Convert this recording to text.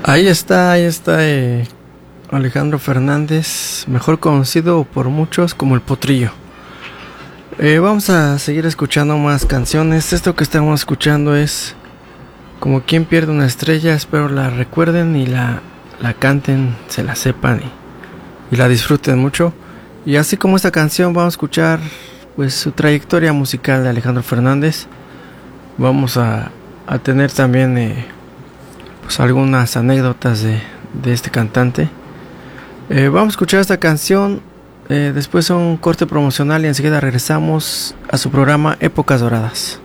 Ahí está Alejandro Fernández, mejor conocido por muchos como el Potrillo. Vamos a seguir escuchando más canciones. Esto que estamos escuchando es Como quien pierde una estrella. Espero la recuerden y la canten, se la sepan y la disfruten mucho. Y así como esta canción, vamos a escuchar pues su trayectoria musical de Alejandro Fernández. Vamos a tener también pues algunas anécdotas de este cantante. Vamos a escuchar esta canción, después un corte promocional y enseguida regresamos a su programa Épocas Doradas.